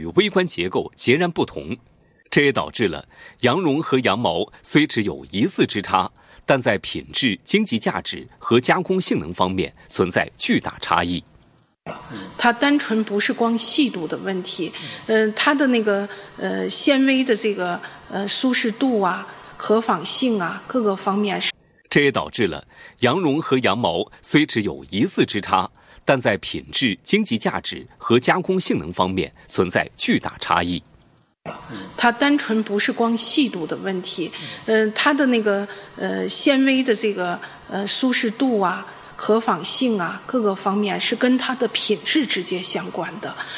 与微观结构截然不同，这也导致了羊绒和羊毛虽只有一字之差，但在品质、经济价值和加工性能方面存在巨大差异。 它单纯不是光细度的问题，它的那个纤维的这个舒适度啊、可纺性啊各个方面是。 这也导致了羊绒和羊毛虽只有一字之差，但在品质、经济价值和加工性能方面存在巨大差异。 它单纯不是光细度的问题，它的那个纤维的这个舒适度啊、可纺性啊各个方面是跟它的品质直接相关的。